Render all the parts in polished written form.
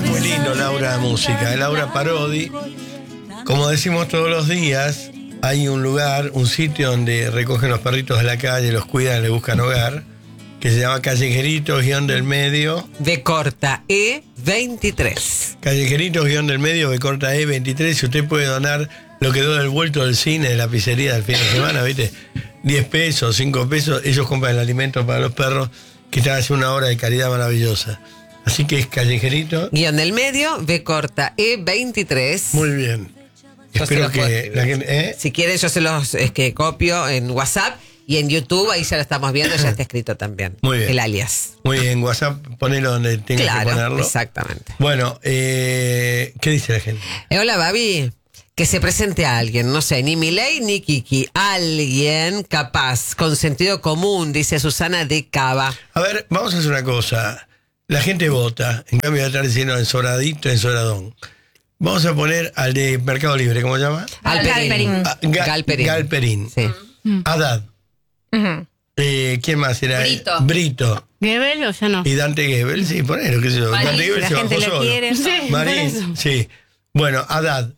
muy lindo, Laura Música, Laura Parodi. Como decimos todos los días, hay un lugar, un sitio donde recogen los perritos de la calle, los cuidan, les buscan hogar, que se llama Callejeritos del medio. De corta E23. Callejeritos del medio, de corta E23. Si usted puede donar lo que dona el vuelto del cine, de la pizzería del fin de semana, ¿viste? 10 pesos, 5 pesos, ellos compran el alimento para los perros, que están haciendo una obra de caridad maravillosa. Así que es Callejerito. Guión del medio, B corta E23. Muy bien. Yo Espero se los que la gente. Si quieren, yo se los copio en WhatsApp y en YouTube, ahí ya lo estamos viendo, ya está escrito también. Muy bien. El alias. Muy bien, WhatsApp, ponelo donde tenga Claro, que ponerlo. exactamente. Bueno, ¿qué dice la gente? Hola, Babi. Que se presente a alguien, no sé, ni Milei ni Kiki. Alguien capaz, con sentido común, dice Susana de Cava. A ver, vamos a hacer una cosa. La gente vota, en cambio de estar diciendo ensobradito, ensobradón. Vamos a poner al de Mercado Libre, ¿cómo se llama? Galperín. Galperín. Galperín. Sí. Haddad. ¿Quién más era? Brito. ¿Gebel o ya no? Y Dante Gebel, sí, ponelo, qué sé yo. Marín, Dante Gebel la se gente bajó lo solo. quiere. Sí, por Marín, eso. sí. Bueno, Haddad,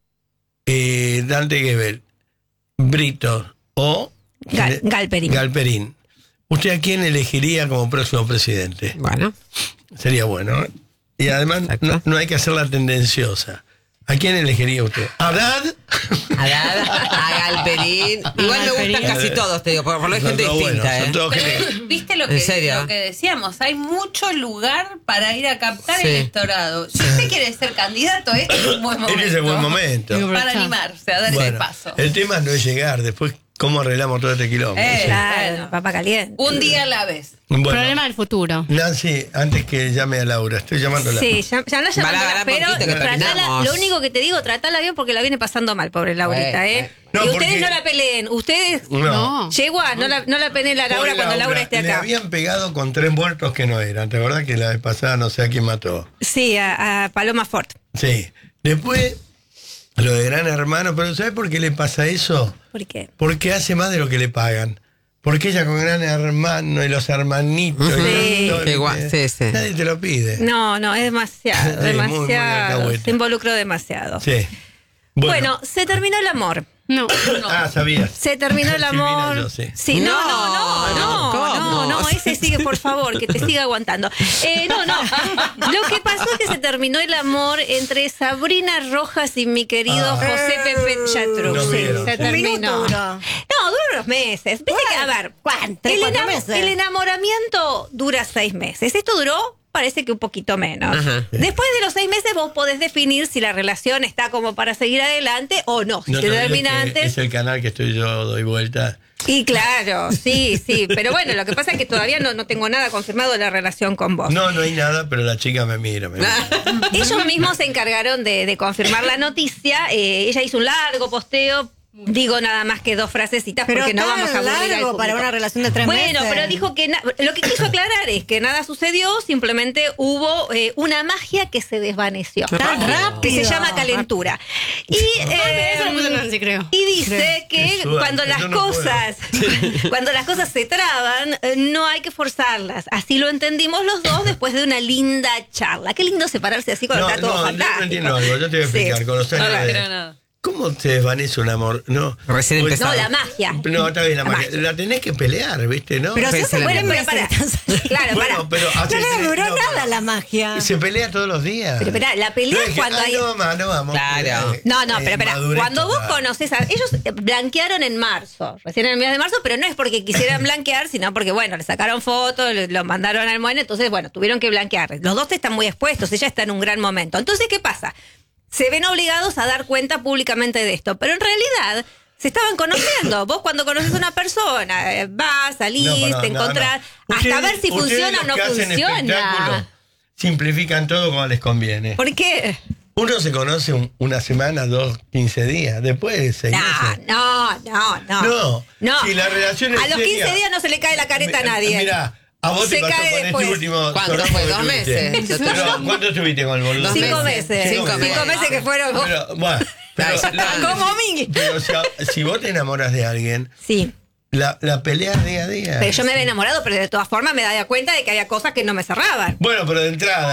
Dante Gebel, Brito o Galperín. Galperín. ¿Usted a quién elegiría como próximo presidente? Bueno. Sería bueno, ¿eh? Y además no hay que hacerla tendenciosa. ¿A quién elegiría usted? ¿Haddad? A Galperín. Igual me gustan casi todos, te digo, porque por lo hay gente Son todos distinta, buenos, son todos Pero, ¿viste lo ¿En serio? que decíamos? Hay mucho lugar para ir a captar Sí. el electorado. Si usted quiere ser candidato, este es un buen momento. Este es el buen momento. Para animarse a dar ese Bueno, paso. el tema no es llegar, después cómo arreglamos todo este quilombo. Sí. Claro, Bueno. papa caliente. Un día a la vez. Bueno, Problema del futuro. Nancy, antes que llame a Laura, estoy llamándola. Sí, ya la Pará, pero poquito, que tratala, terminamos. lo único que te digo, tratala bien porque la viene pasando mal, pobre Laurita, ¿eh? No, y porque- ustedes no la peleen, ustedes No. yegua, no la peleen a Laura Pobre cuando Laura esté Le acá. habían pegado con 3 muertos que no eran. ¿Te acordás que la vez pasada no sé a quién mató? Sí, a Paloma Fort. Sí. Después, lo de Gran Hermano, pero ¿sabes por qué le pasa eso? ¿Por qué? Porque hace más de lo que le pagan. Porque ella con Gran Hermano y los hermanitos. Ujú. y los- Qué guay, sí. Nadie te lo pide. No, es demasiado, Sí, muy demasiado. alcahueta. Se involucró demasiado. Sí. Bueno, se terminó el amor. No. Ah, sabías. Se terminó el Silvina, amor. yo sé. Sí, no, ¿Cómo? ese sigue, por favor, que te siga aguantando. No. Lo que pasó es que se terminó el amor entre Sabrina Rojas y mi querido José Pepe Chatrú. No Sí, vieron, se sí. terminó. Duró. No, duró unos meses. Viste que, a ver, ¿Cuánto? el, 4 meses. el enamoramiento dura 6 meses. Esto duró, parece que un poquito menos. Ajá. Después de los 6 meses vos podés definir si la relación está como para seguir adelante o no. Si No te te olvides termina que antes. es el canal que estoy yo, doy vuelta. Y claro, sí. Pero bueno, lo que pasa es que todavía no tengo nada confirmado de la relación con vos. No hay nada, pero la chica me mira. Ellos mismos se encargaron de confirmar la noticia. Ella hizo un largo posteo. Digo nada más que 2 frasecitas Pero porque no tan vamos a aburrir al largo público. para una relación de 3 meses. Bueno, pero dijo que lo que quiso aclarar es que nada sucedió, simplemente hubo una magia que se desvaneció. Tan rápido. Que se llama calentura. Y, Eso lo puso Nancy, creo. y dice Qué que suerte, cuando las yo no puedo. cosas cuando las cosas se traban, no hay que forzarlas. Así lo entendimos los dos después de una linda charla. Qué lindo separarse así cuando está todo yo fantástico. no entiendo algo, yo te voy a explicar. Sí. Con los años No le de- creo nada. ¿Cómo se desvanece un amor? No, Recién Pues- empezado. No, la magia. No, está bien la La magia. magia. La tenés que pelear, ¿viste? ¿No? Pero si hace Bueno, 4 pero meses. pará. Claro, Bueno, pará. pero hace No le tres- duró no, nada la magia. Se pelea todos los días. Pero esperá, la pelea No es es que, cuando "Ay, hay... no, mamá, no vamos. Claro. No, pero espera, madurez cuando vos total. conoces a... Ellos blanquearon en marzo, recién en el mes de marzo, pero no es porque quisieran blanquear, sino porque, bueno, le sacaron fotos, lo mandaron al muelle, entonces, bueno, tuvieron que blanquear. Los dos están muy expuestos, ella está en un gran momento. Entonces, ¿qué pasa? Se ven obligados a dar cuenta públicamente de esto, pero en realidad... Se estaban conociendo. Vos cuando conoces a una persona, vas, salís, No, te encontrás, hasta Ustedes- ver si ustedes funciona o los no que hacen espectáculo funciona. simplifican todo como les conviene. ¿Por qué? Uno se conoce una semana, 2, 15 días. Después 6 meses. No. Si la relación es a los 15 seria- días no se le cae la careta a nadie. Mira, a vos Se te pasó cae con después. este último. ¿Cuánto sorbo fue? que 2 tuviste. meses. Pero, ¿cuánto estuviste con el boludo? 2 5 meses. meses. 5 5 meses. meses que fueron vos. Pero, bueno, pero, Ya está. Como mil. pero si vos te enamoras de alguien, Sí. la peleas día a día. Pero yo me había enamorado, pero de todas formas me daba cuenta de que había cosas que no me cerraban. Bueno, pero de entrada.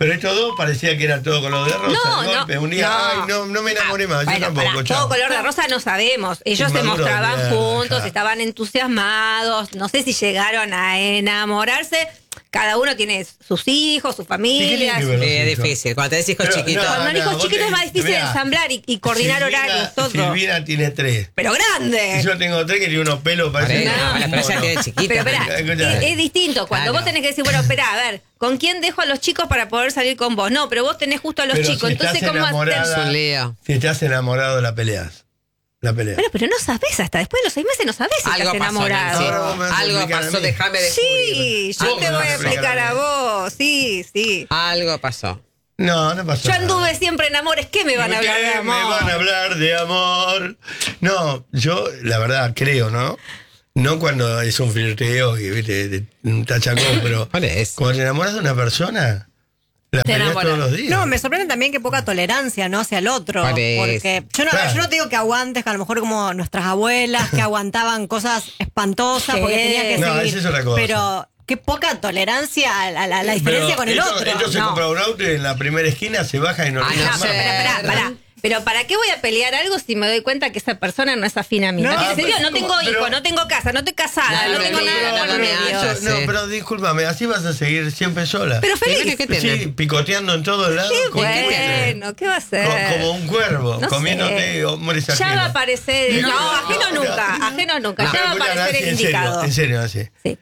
Pero estos dos parecía que era todo color de rosa. No, de golpe. Un día, no me enamoré más. Bueno, yo tampoco, pará, chao. todo color de rosa no sabemos. Ellos se Inmaduro, mostraban ya, juntos, ya. estaban entusiasmados. No sé si llegaron a enamorarse. Cada uno tiene sus hijos, su ¿Y qué familia. tiene que ver los Es hijos? difícil. Cuando tenés hijos Pero, chiquitos. Cuando hay hijos vos chiquitos es más difícil mirá, ensamblar y coordinar horarios, todo. Silvina tiene 3. Pero grande. Y yo tengo 3 que tiene unos pelos parece. Bueno, pero ella tiene chiquita. Pero espera, Escuchá. es distinto. Cuando Claro. vos tenés que decir, bueno, espera, a ver, ¿con quién dejo a los chicos para poder salir con vos? No, pero vos tenés justo a los Pero chicos. si Entonces, estás ¿cómo enamorada, hacer? Es un lío. Si estás enamorado, la peleas. La peleas. Bueno, pero no sabés hasta después de los 6 meses, no sabés si Algo estás pasó, enamorado. Nancy. Ahora vos me vas a Algo explicar a pasó, mí. déjame descubrir. Sí, yo Vos te me voy vas a a explicar explicar a a mí. vos. Sí. Algo pasó. No pasó Yo nada. anduve siempre en amores. ¿Qué me van a hablar de ¿Qué amor? me van a hablar de amor? No, yo la verdad creo, ¿no? No cuando es un flirteo y viste, un tachacón, pero ¿Cuál es? cuando te enamoras de una persona, la peleas enamoras. todos los días. No, me sorprende también que poca tolerancia, ¿no? Hacia el otro. Parece. Porque Claro. yo no te digo que aguantes, que a lo mejor como nuestras abuelas que aguantaban cosas espantosas Sí. porque tenías que No, seguir. esa es otra cosa. Pero qué poca tolerancia a la Pero diferencia con el esto- otro. Esto se No. compra un auto y en la primera esquina se baja y no Ah, le no llama No, pero sé. pará. Pero ¿para qué voy a pelear algo si me doy cuenta que esa persona no es afín a mí? No, No, tiene pero sentido. No tengo pero- hijos, no tengo casa, no estoy casada, No, no tengo no, nada no, por no, medio. no, No, pero discúlpame, así vas a seguir siempre sola. Pero feliz. Primero, ¿qué tenés? Sí, picoteando en todos lados. Qué ¿con qué tenés? bueno, ¿qué va a ser? Como un cuervo, No comiéndote sé. hombres Ya ajenos. va a aparecer. No, ajeno nunca. Ajeno nunca. No, Ya va a escucha, aparecer Nancy, el indicado. En serio, así. Sí.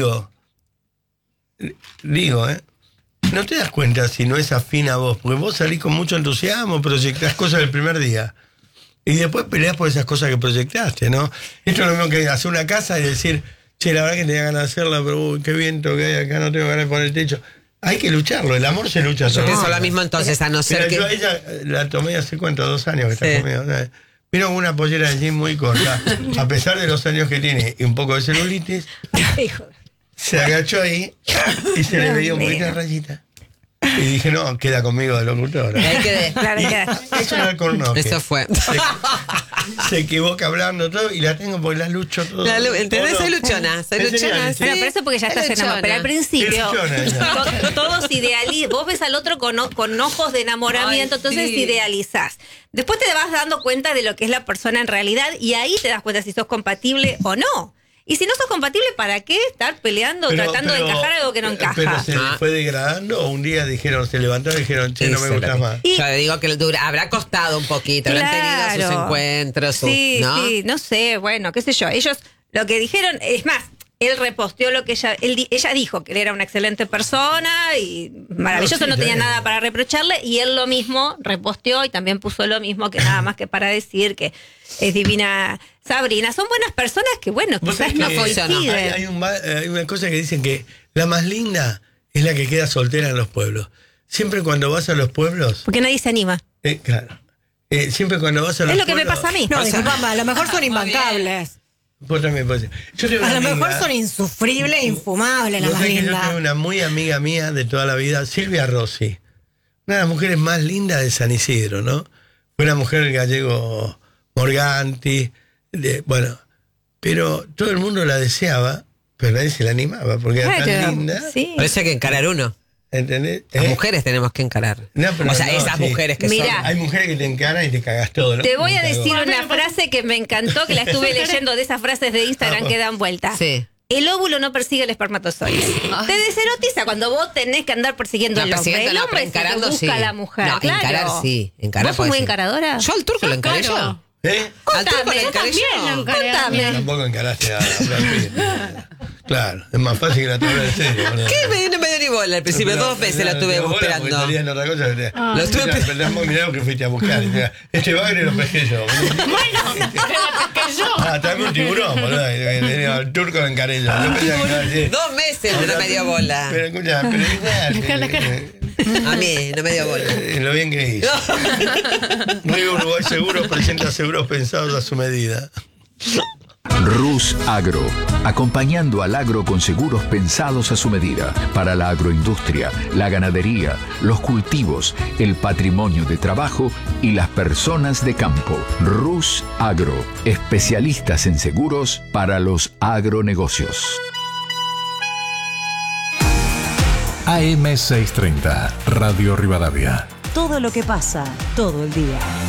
Digo, no te das cuenta si no es afín a vos, porque vos salís con mucho entusiasmo, proyectás cosas del primer día. Y después peleás por esas cosas que proyectaste, ¿no? Esto es lo mismo que hacer una casa y decir, che, la verdad que tenía ganas de hacerla, pero uy, qué viento que hay acá, no tengo ganas de poner el techo. Hay que lucharlo, el amor se lucha Yo solo. pienso lo mismo entonces, a no Mira, ser yo a que... ella la tomé hace cuánto, 2 años que está Sí. conmigo. ¿Sabes? Vino con una pollera de jean muy corta, a pesar de los años que tiene y un poco de celulitis, Hijo. se agachó ahí y se le veía un poquito de rayita. Y dije, no, queda conmigo de locutora. Y ahí quedé. Claro, Y queda. es un alcornoque. Eso fue. Se equivoca hablando todo y la tengo porque la lucho todo. ¿Entendés? todo. Soy luchona. Soy Es luchona. genial, sí. Bueno, pero eso porque ya Es estás enamorado. Pero al principio, Es luchona ella. todos idealizan. Vos ves al otro con ojos de enamoramiento, Ay, entonces sí. idealizás. Después te vas dando cuenta de lo que es la persona en realidad y ahí te das cuenta si sos compatible o no. Y si no sos compatible, ¿para qué estar peleando, tratando de encajar algo que no encaja? Pero se Ah. fue degradando o un día dijeron, se levantaron y dijeron, che, no me Eso es lo gustas que- más. Y- Yo le digo que habrá costado un poquito, habrán tenido sus encuentros, sus, Sí, ¿no? sí, no sé, bueno, qué sé yo. Ellos lo que dijeron, es más, él reposteó lo que ella dijo, que él era una excelente persona y maravilloso, No, sí, no tenía sí. nada para reprocharle, y él lo mismo reposteó y también puso lo mismo, que nada más que para decir que es divina Sabrina. Son buenas personas que, bueno, Vos quizás sabés no que coinciden. hay una cosa que dicen que la más linda es la que queda soltera en los pueblos. Siempre cuando vas a los pueblos, Porque nadie se anima. claro, siempre cuando vas a los Es lo que me pueblos- pasa a mí. No, disculpame, a lo mejor son imbancables. Vos también podés decir. Yo tengo A una lo mejor amiga- son insufribles, infumables, las Vos más sabés que yo lindas. tengo una muy amiga mía de toda la vida, Silvia Rossi. Una de las mujeres más lindas de San Isidro, ¿no? Fue una mujer del gallego Morganti. Bueno, pero todo el mundo la deseaba, pero nadie se la animaba porque era tan Claro, linda. sí. Por eso hay que encarar uno. ¿Entendés? Las mujeres tenemos que encarar. No, pero o sea, no, esas sí. mujeres que Mirá. son... Hay mujeres que te encaran y te cagas todo, ¿no? Te voy a Me cagó. decir una frase que me encantó, que la estuve leyendo de esas frases de Instagram que dan vuelta. Sí. El óvulo no persigue el espermatozoide. Te deserotiza cuando vos tenés que andar persiguiendo No, el hombre. persiguiendo, El no, hombre pero es el que encarando busca sí. a la mujer. No, claro. encarar sí. Encarar ¿Vos sos puede muy ser. encaradora? Yo al turco lo encaré yo. Claro. ¿Eh? Al turco lo Contame, encaré También lo yo. encaré. Contame. Tampoco encaraste a Brad Pitt. Claro, es más fácil que la tabla de serio. ¿Qué? No me dio ni bola al principio. Pero, 2 veces la estuve pero, porque esperando. salía en otra cosa, Lo estuve esperando. Mirá lo que fuiste a buscar. Este bagre lo pesqué yo. Ah, también un tiburón, boludo. El turco lo encaré yo. Yo pensaba que iba a decir- 2 meses no me dio bola. Pero escucha, pero igual. A mí no me dio bola. Lo bien que hizo. Río Uruguay Seguros presenta seguros pensados a su medida. Rus Agro, acompañando al agro con seguros pensados a su medida para la agroindustria, la ganadería, los cultivos, el patrimonio de trabajo y las personas de campo. Rus Agro, especialistas en seguros para los agronegocios. AM630, Radio Rivadavia. Todo lo que pasa, todo el día.